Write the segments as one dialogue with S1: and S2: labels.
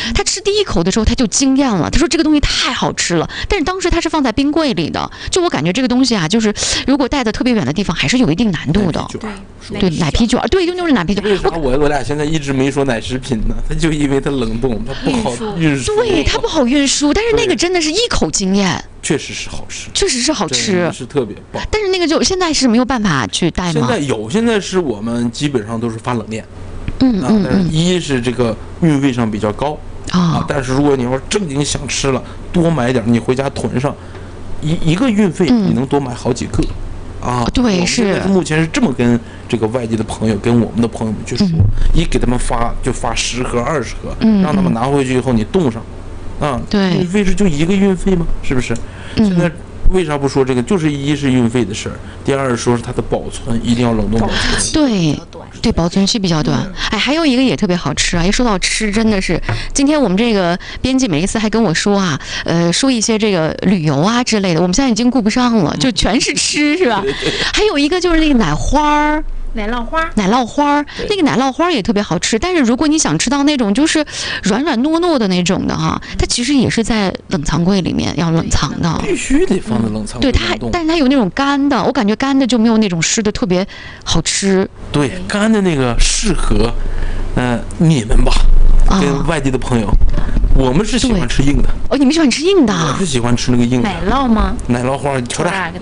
S1: 他吃第一口的时候他就惊艳了，他说这个东西太好吃了。但是当时他是放在冰柜里的，就我感觉这个东西啊，就是如果带的特别远的地方，还是有一定难度的。对，奶皮卷，对，就是奶皮卷。
S2: 为啥我俩现在一直没说奶食品呢？它就因为它冷冻，它不好运输。
S1: 对，它不好运输，但是那个真的是一口惊艳。
S2: 确实是好吃，
S1: 确实是好吃，
S2: 是特别棒。
S1: 但是那个就现在是没有办法去带吗？
S2: 现在是我们基本上都是发冷链。但是一是这个运费上比较高但是如果你要正经想吃了，多买点，你回家囤上，一个运费你能多买好几个。
S1: 对，是
S2: 目前是这么跟这个外地的朋友、跟我们的朋友们去说，一给他们发就发10盒、20盒，让他们拿回去以后你冻上，
S1: 对，
S2: 运费是就一个运费吗？是不是？现在为啥不说这个？就是一是运费的事儿，第二说是它的保存一定要冷冻保存。
S1: 对，保存期比较短。还有一个也特别好吃啊！一说到吃，真的是，今天我们这个编辑每一次还跟我说说一些这个旅游啊之类的，我们现在已经顾不上了，就全是吃，是吧？还有一个就是那个奶花。
S3: 奶酪花，
S1: 那个奶酪花也特别好吃，但是如果你想吃到那种就是软软糯糯的那种的它其实也是在冷藏柜里面要冷藏的，
S2: 必须得放在冷藏柜。
S1: 对，但是它有那种干的，我感觉干的就没有那种湿的特别好吃。
S2: 对，干的那个适合你们吧，跟外地的朋友。我们是喜欢吃硬的。
S1: 你们喜欢吃硬的？
S2: 我是喜欢吃那个硬的。
S3: 奶酪吗？
S2: 奶酪花，瞧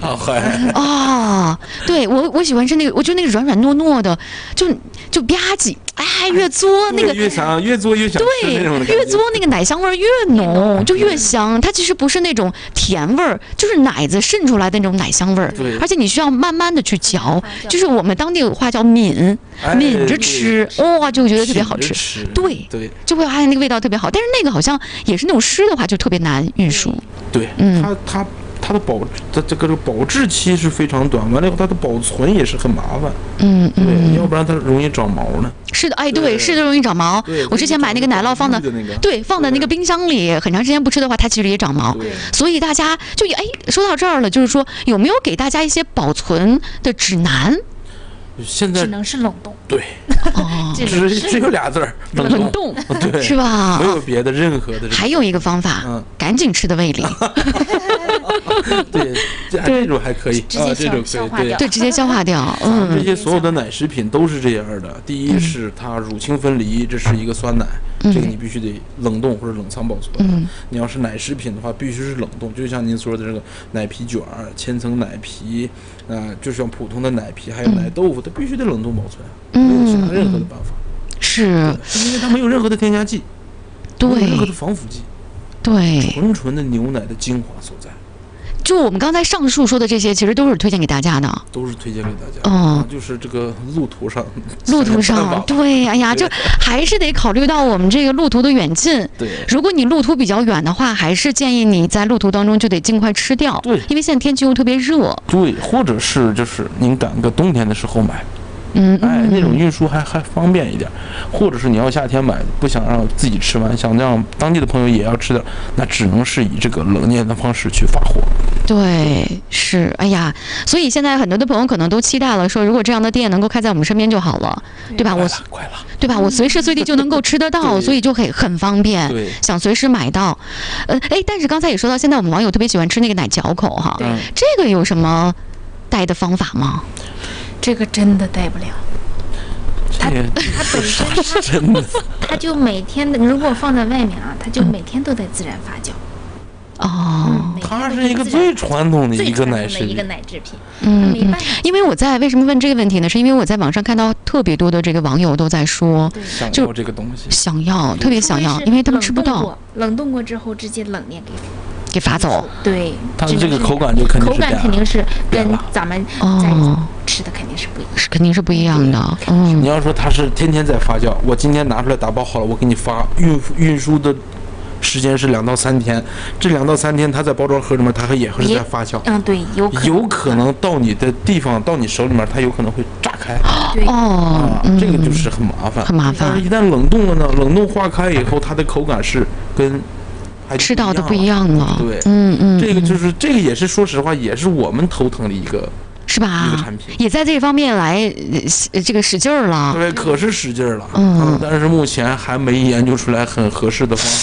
S1: 对，我喜欢吃那个，我觉得那个软软糯糯的，就吧唧，越嘬那个
S2: 越想越嘬越想吃那种的。
S1: 对，越嘬那个奶香味越浓，就越香。它其实不是那种甜味儿，就是奶子渗出来的那种奶香味儿。
S2: 对，
S1: 而且你需要慢慢的去嚼，就是我们当地有话叫抿着吃，就觉得特别好吃。对，就会发现那个味道特别好。但是那个好像也是那种湿的话就特别难运输。
S2: 对，它的这个保质期是非常短，完了以后它的保存也是很麻烦。对，要不然它容易长毛呢。
S1: 是的，对，是的，容易长毛。我之前买那个奶酪放在那个冰箱里很长时间不吃的话，它其实也长毛。所以大家就说到这儿了，就是说有没有给大家一些保存的指南？
S2: 现在
S3: 只能是冷冻。
S2: 对，只有俩字儿，
S1: 冷冻，
S2: 对，
S1: 是吧？
S2: 没有别的任何的。
S1: 还有一个方法，赶紧吃的胃里。
S2: 对，这种还可以，
S3: 直接消化掉。
S1: 对，直接消化掉。
S2: 这些所有的奶食品都是这样的。第一是它乳清分离，这是一个酸奶，这个你必须得冷冻或者冷藏保存。你要是奶食品的话，必须是冷冻，就像您说的这个奶皮卷、千层奶皮，就像普通的奶皮，还有奶豆腐，它必须得冷冻保存，没有其他任何的办法。
S1: 是，
S2: 因为它没有任何的添加剂，没有任何的防腐剂，
S1: 对，
S2: 纯的牛奶的精华所在。
S1: 就我们刚才上述说的这些，其实都是推荐给大家的，
S2: 都是推荐给大家。就是这个路途上，
S1: 对，就还是得考虑到我们这个路途的远近。
S2: 对，
S1: 如果你路途比较远的话，还是建议你在路途当中就得尽快吃掉。
S2: 对，
S1: 因为现在天气又特别热。
S2: 对，或者是就是您赶个冬天的时候买。那种运输还方便一点，或者是你要夏天买，不想让自己吃完，想让当地的朋友也要吃点，那只能是以这个冷链的方式去发货。
S1: 对，是，所以现在很多的朋友可能都期待了，说如果这样的店能够开在我们身边就好了，对吧？
S2: 快了，
S1: 对吧？我随时随地就能够吃得到，所以就很方便，想随时买到。但是刚才也说到，现在我们网友特别喜欢吃那个奶嚼口哈，这个有什么带的方法吗？
S3: 这个真的带不了，它本身
S2: 真的，
S3: 它就每天的，如果放在外面它就每天都在自然发酵。
S2: 它是一个最传统的一个奶制
S3: 品。
S1: 因为为什么问这个问题呢？是因为我在网上看到特别多的这个网友都在说，
S2: 想要这个东西，
S1: 特别想要，因为他们吃不到。
S3: 冷冻过之后直接冷链
S1: 给发走。
S3: 对，
S2: 它的这个口感
S3: 肯定是跟咱们在吃的肯定是不一样，
S1: 肯定是不一样的。
S2: 你要说它是天天在发酵，我今天拿出来打包好了，我给你发，运输的时间是2到3天，这2到3天它在包装盒里面，它也会在发酵。
S3: 对，
S2: 有可能到你的地方，到你手里面，它有可能会炸开。这个就是很麻烦。但是一旦冷冻了呢，冷冻化开以后，它的口感是跟
S1: 吃到的不一样了。
S2: 对，这个也是说实话，也是我们头疼的一个。
S1: 是吧？
S2: 一个产品
S1: 也在这方面来这个使劲儿了。
S2: 对，可是使劲儿了。但是目前还没研究出来很合适的方法。